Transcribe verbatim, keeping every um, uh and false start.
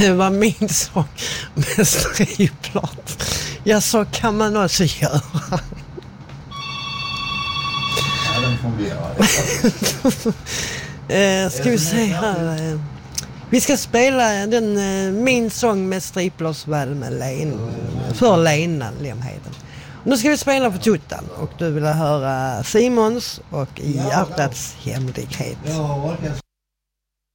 Det var min sång med striplott. Ja, så kan man också göra. Ja, den fungerar. eh, ska vi se här. Vi ska spela den eh, min sång med striplottsvärld med Lena. För Lena Lemheden. Nu ska vi spela på tuttan och du vill höra Simons och Hjärtats hemlighet.